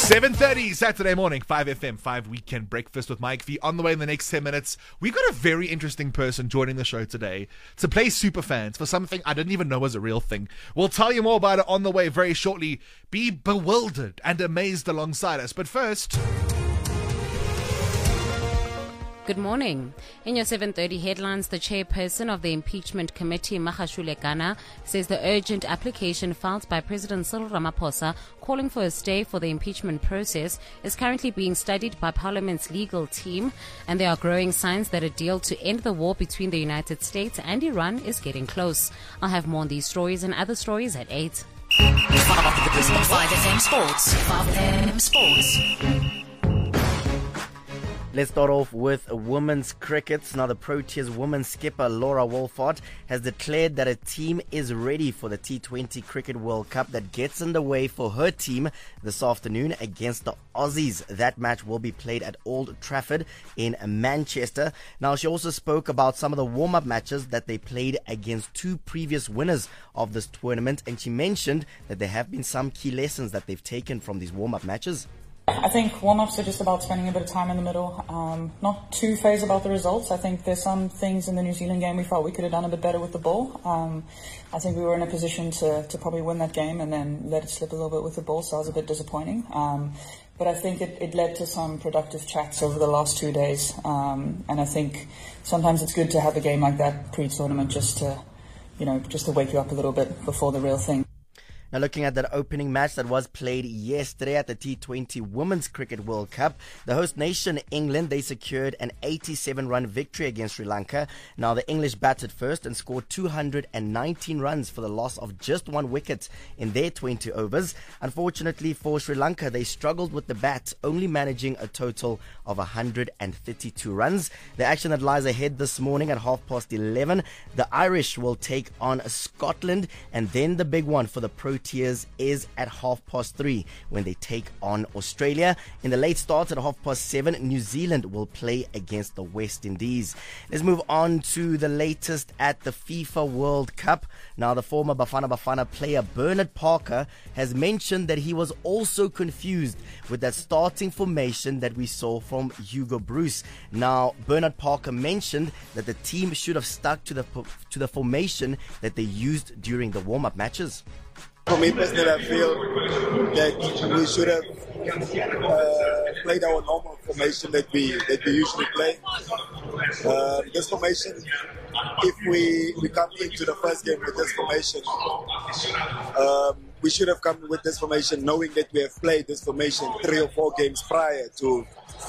7:30 Saturday morning, 5FM, 5 Weekend Breakfast with Mike V. On the way in the next 10 minutes, we've got a very interesting person joining the show today to play Superfans for something I didn't even know was a real thing. We'll tell you more about it on the way very shortly. Be bewildered and amazed alongside us. But first... Good morning. In your 7:30 headlines, the chairperson of the impeachment committee, Magashule Gana, says the urgent application filed by President Cyril Ramaphosa calling for a stay for the impeachment process is currently being studied by Parliament's legal team, and there are growing signs that a deal to end the war between the United States and Iran is getting close. I'll have more on these stories and other stories at 8. 5FM Sports. 5FM Sports. Let's start off with women's cricket. Now, the Proteas women's skipper Laura Wolford has declared that a team is ready for the T20 Cricket World Cup that gets underway for her team this afternoon against the Aussies. That match will be played at Old Trafford in Manchester. Now, she also spoke about some of the warm-up matches that they played against two previous winners of this tournament, and she mentioned that there have been some key lessons that they've taken from these warm-up matches. I think warm-ups are just about spending a bit of time in the middle, not too phased about the results. I think there's some things in the New Zealand game we felt we could have done a bit better with the ball. I think we were in a position to probably win that game and then let it slip a little bit with the ball, so that was a bit disappointing. But I think it led to some productive chats over the last 2 days, and I think sometimes it's good to have a game like that pre-tournament just to wake you up a little bit before the real thing. Now, looking at that opening match that was played yesterday at the T20 Women's Cricket World Cup, the host nation, England, they secured an 87-run victory against Sri Lanka. Now, the English batted first and scored 219 runs for the loss of just one wicket in their 20 overs. Unfortunately for Sri Lanka, they struggled with the bat, only managing a total of 132 runs. The action that lies ahead this morning at 11:30, the Irish will take on Scotland, and then the big one for the Proteas is at 3:30 when they take on Australia. In the late start at 7:30, New Zealand will play against the West Indies. Let's move on to the latest at the FIFA World Cup. Now, the former Bafana player Bernard Parker has mentioned that he was also confused with that starting formation that we saw from Hugo Broos. Now, Bernard Parker mentioned that the team should have stuck to the formation that they used during the warm-up matches. For me personally, I feel that we should have played our normal formation that we usually play. This formation, if we come into the first game with this formation, we should have come with this formation knowing that we have played this formation 3 or 4 games prior to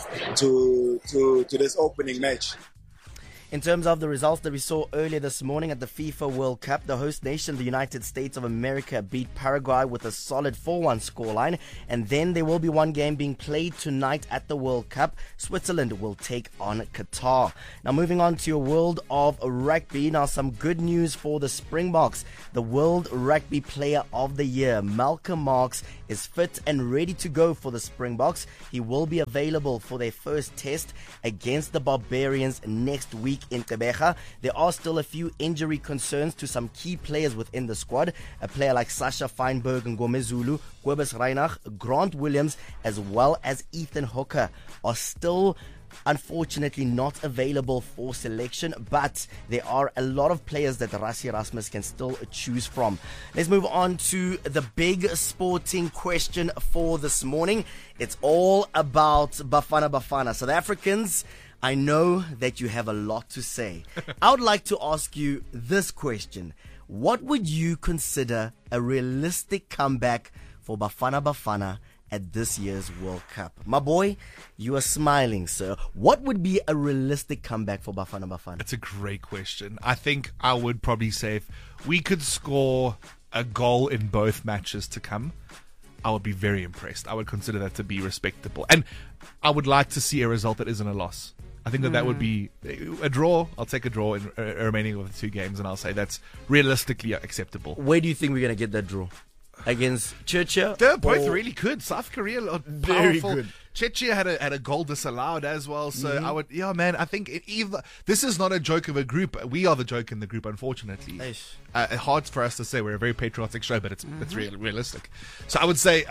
this opening match. In terms of the results that we saw earlier this morning at the FIFA World Cup, the host nation, the United States of America, beat Paraguay with a solid 4-1 scoreline. And then there will be one game being played tonight at the World Cup. Switzerland will take on Qatar. Now, moving on to your world of rugby. Now, some good news for the Springboks. The World Rugby Player of the Year, Malcolm Marx, is fit and ready to go for the Springboks. He will be available for their first test against the Barbarians next week in Gqeberha. There are still a few injury concerns to some key players within the squad. A player like Sasha Feinberg and Ngomezulu, Kobus Reinach, Grant Williams, as well as Ethan Hooker are still unfortunately not available for selection, but there are a lot of players that Rassie Erasmus can still choose from. Let's move on to the big sporting question for this morning. It's all about Bafana. South Africans, I know that you have a lot to say. I would like to ask you this question. What would you consider a realistic comeback for Bafana at this year's World Cup? My boy, you are smiling, sir. What would be a realistic comeback for Bafana? It's a great question. I think I would probably say if we could score a goal in both matches to come, I would be very impressed. I would consider that to be respectable. And I would like to see a result that isn't a loss. I think that would be a draw. I'll take a draw in remaining of the 2 games, and I'll say that's realistically acceptable. Where do you think we're going to get that draw? Against Czechia? They're both really good. South Korea are very powerful. good. Czechia had a goal disallowed as well. So I think either this is not a joke of a group. We are the joke in the group, unfortunately. Hard for us to say. We're a very patriotic show, but it's realistic. So I would say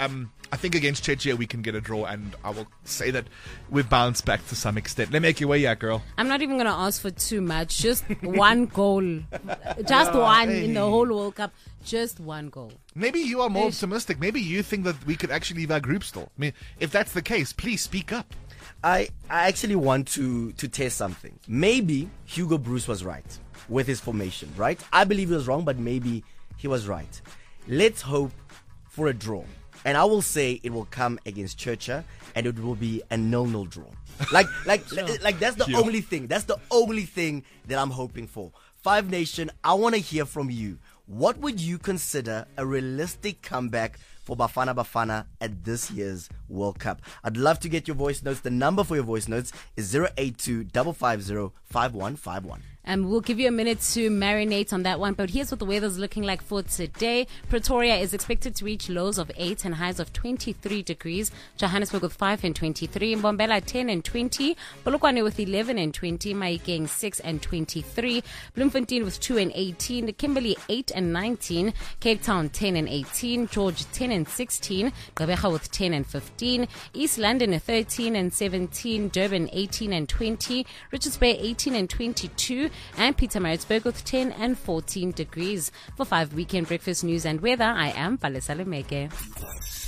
I think against Czechia we can get a draw, and I will say that we've bounced back to some extent. Let me make your way, yeah, girl. I'm not even going to ask for too much. Just one goal. Just one in the whole World Cup. Just one goal. Maybe you are more optimistic. Maybe you think that we could actually leave our group still. I mean, if that's the case, please speak up. I actually want to test something. Maybe Hugo Bruce was right with his formation, right? I believe he was wrong, but maybe he was right. Let's hope for a draw. And I will say it will come against Czechia, and it will be a 0-0 draw. Like that's the only thing. That's the only thing that I'm hoping for. Five Nation, I want to hear from you. What would you consider a realistic comeback for Bafana Bafana at this year's World Cup? I'd love to get your voice notes. The number for your voice notes is 082-550-5151. We'll give you a minute to marinate on that one. But here's what the weather's looking like for today. Pretoria is expected to reach lows of 8 and highs of 23 degrees. Johannesburg with 5 and 23. Mbombela 10 and 20. Polokwane with 11 and 20. Mahikeng 6 and 23. Bloemfontein with 2 and 18. Kimberley 8 and 19. Cape Town 10 and 18. George 10 and 16. Gqeberha with 10 and 15. East London 13 and 17. Durban 18 and 20. Richards Bay 18 and 22. And Pietermaritzburg with 10 and 14 degrees. For 5 Weekend Breakfast News and Weather, I am Palesa Lemeke.